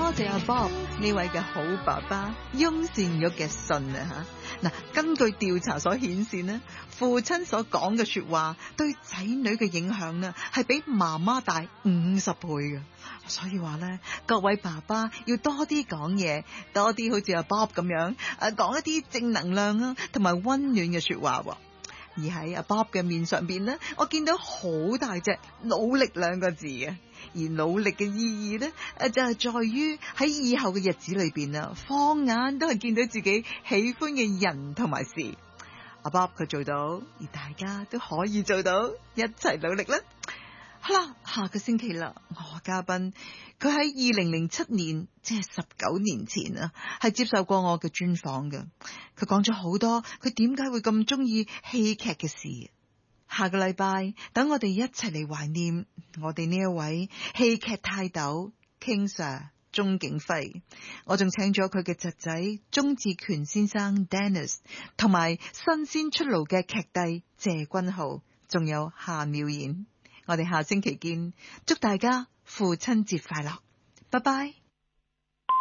多謝阿 Bob 呢位嘅好爸爸翁善玉嘅信啊吓。嗱，根據調查所顯示呢，父親所講嘅說話對仔女嘅影響呢係比媽媽大50倍嘅。所以話咧，各位爸爸要多啲講嘢，多啲好似阿 Bob 咁樣講一啲正能量啊同埋溫暖嘅說話。而喺阿 Bob 嘅面上邊呢，我見到好大隻努力2個字嘅。而努力嘅意義呢，就係在於喺以後嘅日子裏邊啊，放眼都係見到自己喜歡嘅人同埋事。阿 Bob 佢做到，而大家都可以做到，一齊努力啦！好啦，下個星期啦，我嘉賓佢喺2007年，即係19年前啊，係接受過我嘅專訪嘅。佢講咗好多佢點解會咁中意戲劇嘅事。下個禮拜等我哋一齊嚟懷念我哋呢一位戲劇泰斗 King Sir 鍾景輝。我仲請咗佢嘅侄仔鍾志權先生 Dennis， 同埋新鮮出爐嘅劇帝謝君豪，仲有夏妙妍。我哋下星期見，祝大家父親節快樂，拜拜。